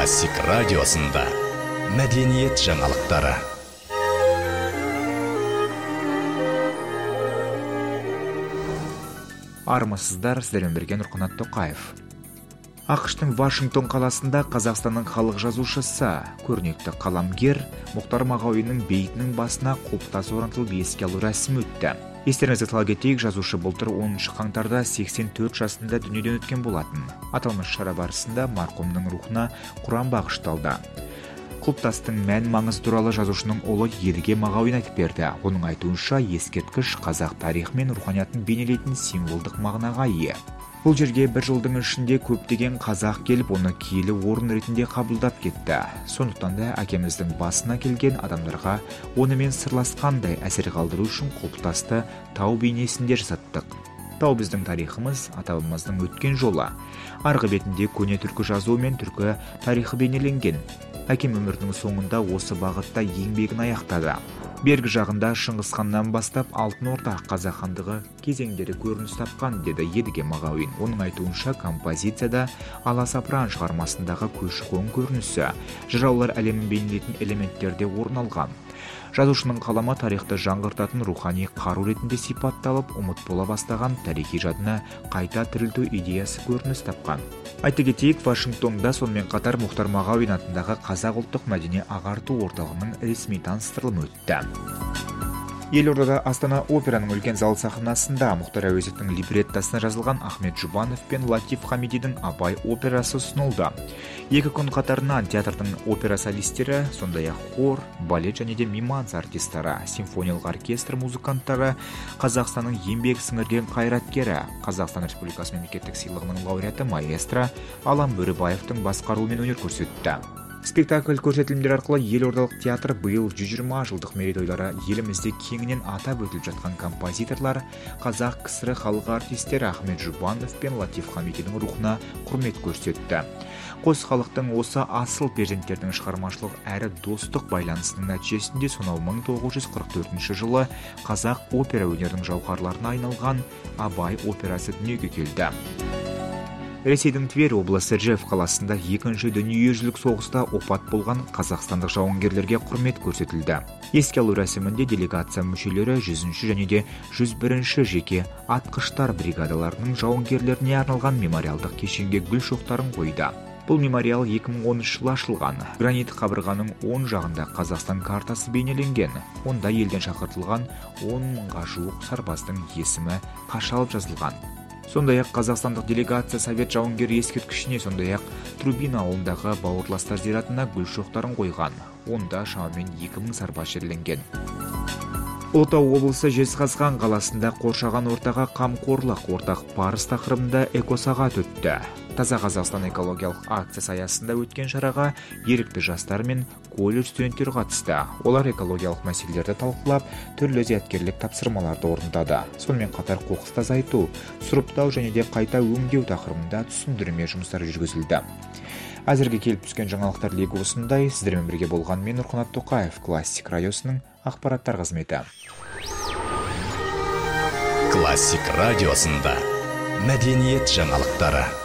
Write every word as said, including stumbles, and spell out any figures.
Классик радиосында мәдениет жаңалықтары. Армысыздар, сіздермен бірге Нұрқанат Тоқаев. ақш-тың Вашингтон қаласында Қазақстанның халық жазушысы, көрнекті қаламгер Мұхтар Мағауиннің бейітінің басына құлпытас орнатылып еске алу рәсімі өтті. Естеріңізге сала кетейік, жазушы былтыр оныншы қаңтарда сексен төрт жасында дүниеден өткен болатын. Аталмыш шара барысында марқұмның рухына Құран бағышталды. Құлпытастың мән маңызы туралы жазушының ұлы Едіге Мағауин айтып берді. Оның айтуынша, ескерткіш қазақ тарихы мен руханиятын бейнелейтін символдық мағынаға ие. Бұл жерге бір жылдың ішінде көптеген қазақ келіп, оны киелі орын ретінде қабылдап кетті. Сондықтан да әкеміздің басына келген адамдарға онымен сырласқандай әсер қалдыру үшін құлпытасты тау бейнесінде жасаттық. Тау біздің тарихымыз, ата-бабамыздың өткен жолы. Арғы бетінде көне түркі жазуы мен түркі тарихы бейнеленген. Әкем өмірінің соңында осы бағытта еңбегін аяқтады. Бергі жағында Шыңғыс ханнан бастап Алтын Орда қазақ хандығы кезеңдері көрініс тапқан, деді Едіге Мағауин. Оның айтуынша, композицияда Аласапыран шығармасындағы көші-қон көрінісі, жыраулар әлемін бейнелейтін элементтерде орын алған. Жазушының қаламы тарихты жаңғыртатын рухани қару ретінде сипатталып, ұмыт бола бастаған тарихи жадына қайта тірілту идеясы көрініс тапқан. Айта кетейік, Вашингтонда сонымен қатар Мұхтар Мағауин атындағы Қазақ ұлттық мәдени ағарту орталығының ресми таныстырылымы өтті. Елордада Астана операның үлкен зал сахнасында Мұхтар Әуезовтің либреттосына жазылған Ахмет Жұбанов пен Латиф Хамидидің Абай операсы ұсынылды. Екі күн қатарынан театрдың опера солистері, сондай-ақ хор, балет және де миманс артистері, симфониялық оркестр музыканттары, Қазақстанның еңбек сіңірген қайраткері, Қазақстан Республикасы мемлекеттік сыйлығының лауреаты маэстро Алан Бөрібаевтың басқаруымен өнер көрсетті. Спектакль көрсетілімдер арқылы елордалық театр биыл жүз жиырма жылдық мерейтойлары елімізде кеңінен атап өтіліп жатқан композиторлар, қазақ кср халық артистері Ахмет Жұбанов пен Латиф Хамидидің рухына құрмет көрсетті. Қос халықтың осы асыл перзенттердің шығармашылық әрі достық байланысының нәтижесінде сонау мың тоғыз жүз қырық төртінші жылы қазақ опера өнерінің жауһарларына айналған Абай операсы дүниеге келді. Ресейдің Тверь облысы Ржев қаласында екінші дүниежүзілік соғыста опат болған қазақстандық жауынгерлерге құрмет көрсетілді. Еске алу рәсімінде делегация мүшелері жүзінші және де жүз бірінші жеке атқыштар бригадаларының жауынгерлеріне арналған мемориалдық кешенге гүл шоқтарын қойды. Бұл мемориал екі мың оныншы жылы ашылған. Гранит қабырғаның оң жағында Қазақстан картасы бейнеленген. Онда елден шақыртылған он мыңға жуық сарбаздың есімі қашалып жазылған. Сондай-ақ қазақстандық делегация совет жауынгері ескерткішіне, сондай-ақ Трубин ауылындағы бауырластар зиратына гүл шоқтарын қойған. Онда шамамен екі мың сарбаз жерленген. Ұлытау облысы Жезқазған қаласында қоршаған ортаға қамқорлық ортақ парыз тақырыбында экосағат өтті. Таза Қазақстан экологиялық акциясы аясында өткен шараға ерікті жастар мен колледж студенттері қатысты. Олар экологиялық мәселелерді талқылап, түрлі зияткерлік тапсырмаларды орындады. Сонымен қатар қоқыс тазайту, сұрыптау және де қайта өңдеу тақырыбында түсіндірме жұмыстары жүргізілді. Әзірге келіп түскен жаңалықтар легі осындай. Сіздермен бірге болған мен Нұрқанат Тоқаев, Классик радиосының ақпараттар қызметі. Классик радиосында мәдениет жаңалықтары.